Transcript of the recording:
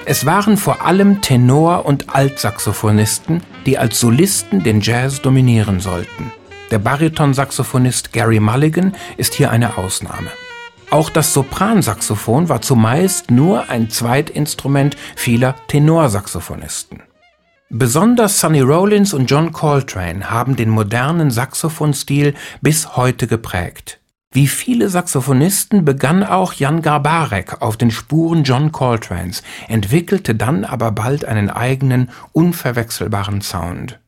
Es waren vor allem Tenor- und Altsaxophonisten, die als Solisten den Jazz dominieren sollten. Der Baritonsaxophonist Gary Mulligan ist hier eine Ausnahme. Auch das Sopransaxophon war zumeist nur ein Zweitinstrument vieler Tenorsaxophonisten. Besonders Sonny Rollins und John Coltrane haben den modernen Saxophonstil bis heute geprägt. Wie viele Saxophonisten begann auch Jan Garbarek auf den Spuren John Coltranes, entwickelte dann aber bald einen eigenen, unverwechselbaren Sound.